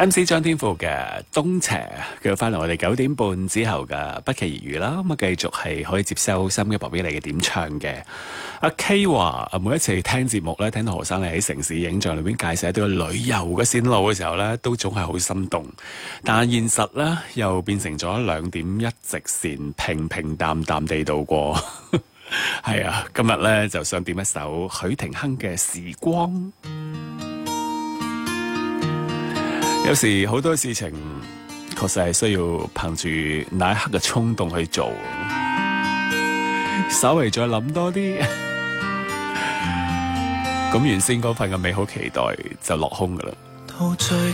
MC 張天賦嘅東邪，繼續翻嚟我哋9點半之後嘅不期而遇啦。咁啊，繼續係可以接收心機旁邊嚟嘅點唱嘅。阿 K 話：每一次聽節目咧，聽到何生你喺城市影像裏邊介紹一啲旅遊嘅線路嘅時候咧，都總係好心動。但係現實咧，又變成咗2點一直線，平平淡淡地度過。係啊，今日咧就想點一首許廷鏗嘅《時光》。有時好多事情確實係需要憑住那一刻嘅衝動去做，稍微再諗多啲，咁原先嗰份嘅美好期待就落空㗎喇。